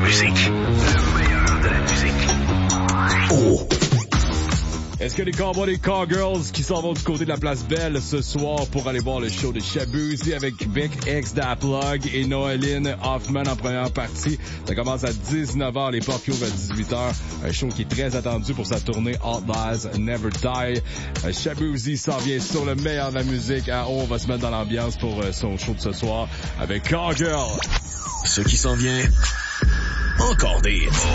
musique. Le meilleur de la musique. Oh! Est-ce que les Cowboys et Cowgirls qui s'en vont du côté de la place Belle ce soir pour aller voir le show de Shabuzi avec Vic X d'Aplug et Noéline Hoffman en première partie. Ça commence à 19h, les portes ouvrent à 18h. Un show qui est très attendu pour sa tournée Outlaws Never Die. Shabuzi s'en vient sur le meilleur de la musique. On va se mettre dans l'ambiance pour son show de ce soir avec Cowgirl. Ce qui s'en vient, encore des hits.